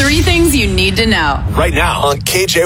3 things you need to know. Right now on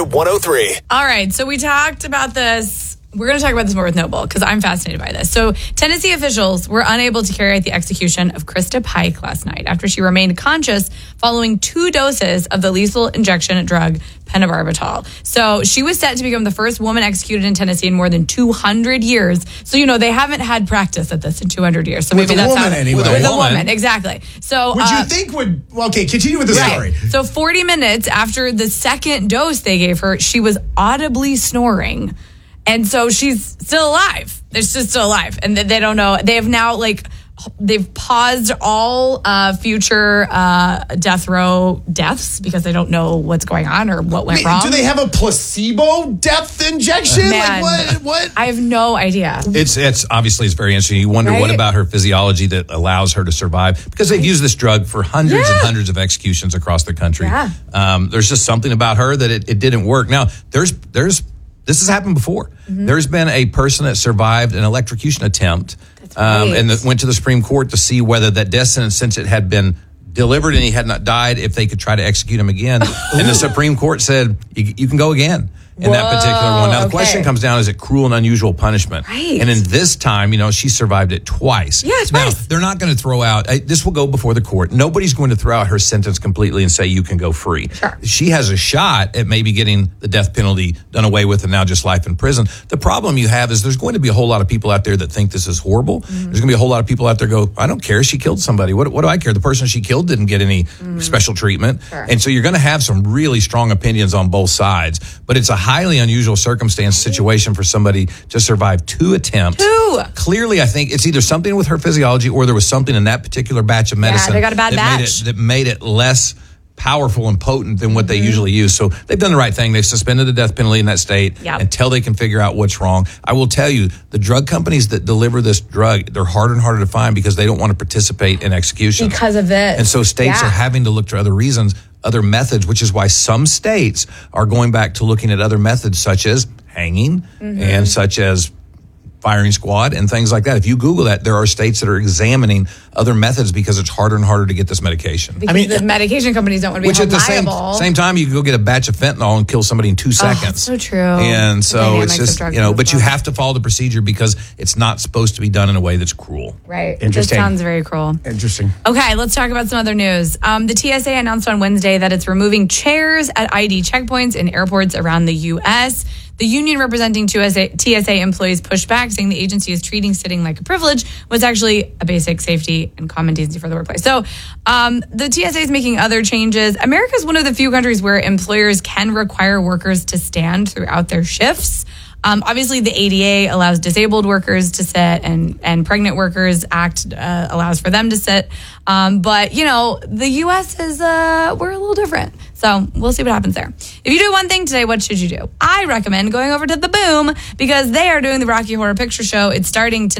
KJ103. All right, so we talked about this. We're going to talk about this more with Noble because I'm fascinated by this. So Tennessee officials were unable to carry out the execution of Krista Pike last night after she remained conscious following 2 doses of the lethal injection drug pentobarbital. So she was set to become the first woman executed in Tennessee in more than 200 years. So, they haven't had practice at this in 200 years. So maybe that's how. Anyway. With a woman, exactly. So would you think would... Okay, continue with the story. So 40 minutes after the second dose they gave her, she was audibly snoring. And so she's still alive. She's just still alive. And they don't know. They have now, they've paused all future death row deaths because they don't know what's going on or what went wrong. Do they have a placebo death injection? Man, what? I have no idea. It's obviously it's very interesting. You wonder what about her physiology that allows her to survive, because they've used this drug for hundreds and hundreds of executions across the country. Yeah. There's just something about her that it didn't work. Now, this has happened before. Mm-hmm. There's been a person that survived an electrocution attempt and that went to the Supreme Court to see whether that death sentence, since it had been delivered and he had not died, if they could try to execute him again. And the Supreme Court said, you can go again. In that particular one. Now, the question comes down, is it cruel and unusual punishment? Right. And in this time, she survived it twice. Yeah, twice. Now, they're not going to throw out, this will go before the court. Nobody's going to throw out her sentence completely and say you can go free. Sure. She has a shot at maybe getting the death penalty done away with and now just life in prison. The problem you have is there's going to be a whole lot of people out there that think this is horrible. Mm-hmm. There's going to be a whole lot of people out there go, I don't care. She killed somebody. What do I care? The person she killed didn't get any special treatment. Sure. And so you're going to have some really strong opinions on both sides. But it's a highly unusual situation for somebody to survive 2 attempts. 2. Clearly, I think it's either something with her physiology or there was something in that particular batch of medicine they got a bad batch. that made it less powerful and potent than what they usually use. So they've done the right thing. They've suspended the death penalty in that state until they can figure out what's wrong. I will tell you, the drug companies that deliver this drug, they're harder and harder to find because they don't want to participate in execution. Because of this. And so states are having to look to other reasons, other methods, which is why some states are going back to looking at other methods such as hanging and such as firing squad and things like that. If you Google that, there are states that are examining other methods because it's harder and harder to get this medication. Because the medication companies don't want to be held liable. At the same time, you can go get a batch of fentanyl and kill somebody in 2 seconds. That's so true. And so it's just, but you have to follow the procedure because it's not supposed to be done in a way that's cruel. Right. Interesting. This sounds very cruel. Interesting. Okay, let's talk about some other news. The TSA announced on Wednesday that it's removing chairs at ID checkpoints in airports around the U.S. The union representing TSA employees pushed back, saying the agency is treating sitting like a privilege, was actually a basic safety and common decency for the workplace. So the TSA is making other changes. America is one of the few countries where employers can require workers to stand throughout their shifts. Obviously, the ADA allows disabled workers to sit, and Pregnant Workers Act allows for them to sit. But, the U.S. is, we're a little different. So we'll see what happens there. If you do one thing today, what should you do? I recommend going over to The Boom because they are doing the Rocky Horror Picture Show. It's starting tonight.